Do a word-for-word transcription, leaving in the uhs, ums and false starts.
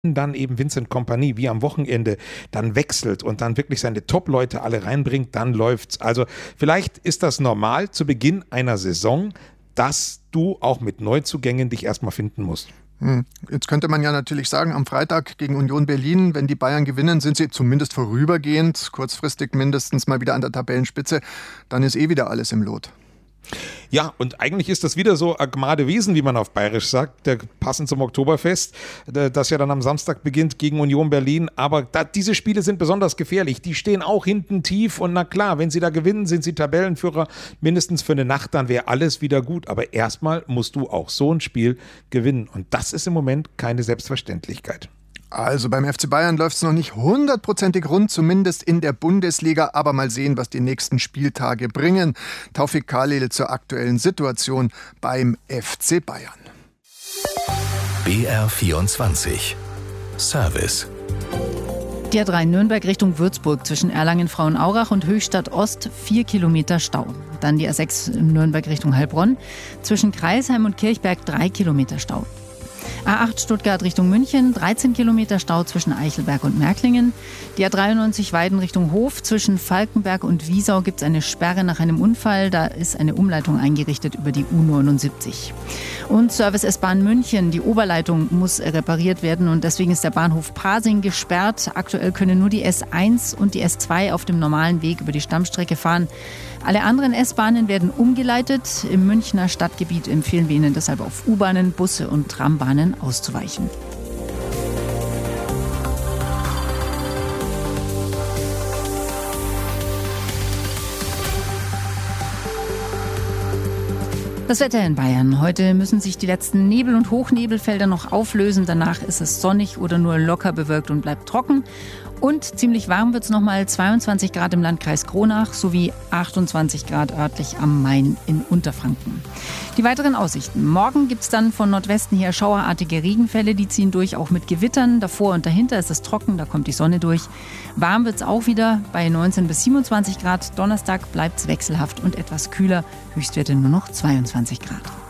dann eben Vincent Kompany wie am Wochenende dann wechselt und dann wirklich seine Top-Leute alle reinbringt, dann läuft's. Also vielleicht ist das normal zu Beginn einer Saison, dass du auch mit Neuzugängen dich erstmal finden musst. Jetzt könnte man ja natürlich sagen, am Freitag gegen Union Berlin, wenn die Bayern gewinnen, sind sie zumindest vorübergehend, kurzfristig mindestens mal wieder an der Tabellenspitze, dann ist eh wieder alles im Lot. Ja, und eigentlich ist das wieder so Agmade Wesen, wie man auf Bayerisch sagt, der, passend zum Oktoberfest, das ja dann am Samstag beginnt gegen Union Berlin. Aber da, diese Spiele sind besonders gefährlich. Die stehen auch hinten tief und na klar, wenn sie da gewinnen, sind sie Tabellenführer mindestens für eine Nacht, dann wäre alles wieder gut. Aber erstmal musst du auch so ein Spiel gewinnen und das ist im Moment keine Selbstverständlichkeit. Also beim F C Bayern läuft es noch nicht hundertprozentig rund, zumindest in der Bundesliga. Aber mal sehen, was die nächsten Spieltage bringen. Taufik Khalil zur aktuellen Situation beim F C Bayern. B R vierundzwanzig Service. Die A drei Nürnberg Richtung Würzburg zwischen Erlangen-Frauenaurach und Höchstadt Ost, vier Kilometer Stau. Dann die A sechs Nürnberg Richtung Heilbronn zwischen Kreisheim und Kirchberg, drei Kilometer Stau. A acht Stuttgart Richtung München, dreizehn Kilometer Stau zwischen Eichelberg und Märklingen. Die A dreiundneunzig Weiden Richtung Hof, zwischen Falkenberg und Wiesau gibt es eine Sperre nach einem Unfall. Da ist eine Umleitung eingerichtet über die U neunundsiebzig. Und Service S-Bahn München, die Oberleitung muss repariert werden und deswegen ist der Bahnhof Pasing gesperrt. Aktuell können nur die S eins und die S zwei auf dem normalen Weg über die Stammstrecke fahren. Alle anderen S-Bahnen werden umgeleitet. Im Münchner Stadtgebiet empfehlen wir Ihnen deshalb auf U-Bahnen, Busse und Trambahnen auszuweichen. Das Wetter in Bayern. Heute müssen sich die letzten Nebel- und Hochnebelfelder noch auflösen. Danach ist es sonnig oder nur locker bewölkt und bleibt trocken. Und ziemlich warm wird es nochmal, zweiundzwanzig Grad im Landkreis Kronach sowie achtundzwanzig Grad örtlich am Main in Unterfranken. Die weiteren Aussichten. Morgen gibt es dann von Nordwesten her schauerartige Regenfälle, die ziehen durch, auch mit Gewittern. Davor und dahinter ist es trocken, da kommt die Sonne durch. Warm wird es auch wieder bei neunzehn bis siebenundzwanzig Grad. Donnerstag bleibt es wechselhaft und etwas kühler, Höchstwerte nur noch zweiundzwanzig Grad.